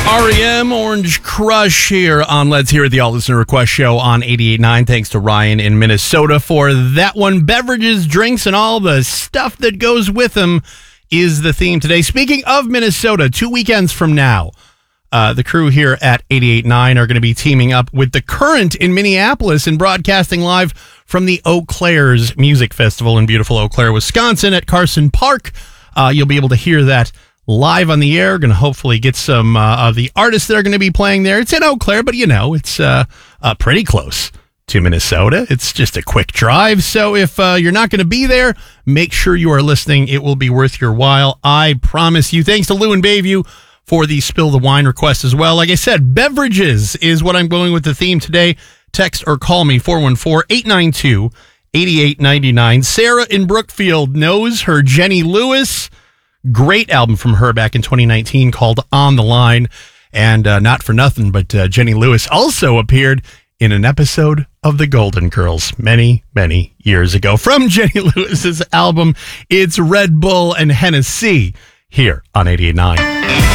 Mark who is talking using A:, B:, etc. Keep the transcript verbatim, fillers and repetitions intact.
A: R E M, Orange Crush here on Let's Hear It, the All Listener Request Show on eighty-eight point nine. Thanks to Ryan in Minnesota for that one. Beverages, drinks, and all the stuff that goes with them is the theme today. Speaking of Minnesota, two weekends from now, uh, the crew here at eighty-eight point nine are going to be teaming up with The Current in Minneapolis and broadcasting live from the Eau Claire's Music Festival in beautiful Eau Claire, Wisconsin at Carson Park. Uh, you'll be able to hear that live on the air. Going to hopefully get some uh, of the artists that are going to be playing there. It's in Eau Claire, but you know, it's uh, uh, pretty close to Minnesota. It's just a quick drive. So if uh, you're not going to be there, make sure you are listening. It will be worth your while. I promise you. Thanks to Lou and Bayview for the Spill the Wine request as well. Like I said, beverages is what I'm going with the theme today. Text or call me four one four, eight nine two, eight eight nine nine. Sarah in Brookfield knows her Jenny Lewis. Great album from her back in twenty nineteen called On the Line. And uh, not for nothing, but uh, Jenny Lewis also appeared in an episode of The Golden Girls many, many years ago. From Jenny Lewis's album, it's Red Bull and Hennessy here on eighty-eight point nine.